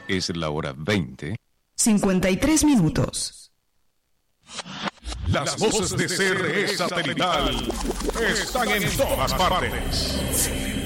Es la hora 53 minutos. Las voces de CRE Satelital están en todas partes.